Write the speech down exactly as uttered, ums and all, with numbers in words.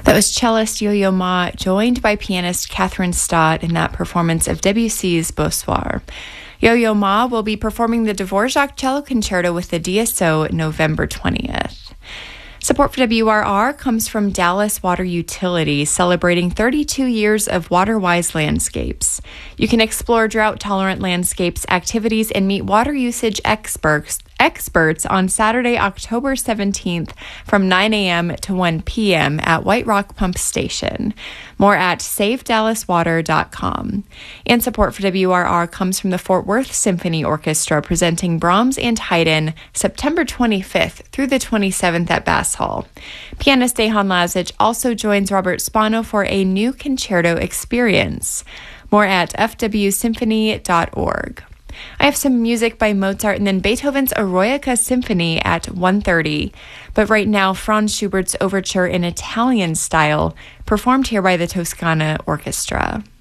That was cellist Yo-Yo Ma, joined by pianist Catherine Stott in that performance of Debussy's Beau Soir. Yo-Yo Ma will be performing the Dvorak Cello Concerto with the D S O November twentieth. Support for W R R comes from Dallas Water Utility, celebrating thirty-two years of water-wise landscapes. You can explore drought-tolerant landscapes, activities, and meet water usage experts experts on Saturday, October seventeenth from nine a.m. to one p.m. at White Rock Pump Station. More at save dallas water dot com. And support for W R R comes from the Fort Worth Symphony Orchestra, presenting Brahms and Haydn September twenty-fifth through the twenty-seventh at Bass Hall. Pianist Dejan Lazic also joins Robert Spano for a new concerto experience. More at f w symphony dot org. I have some music by Mozart and then Beethoven's Eroica Symphony at one thirty. But right now, Franz Schubert's Overture in Italian style, performed here by the Toscana Orchestra.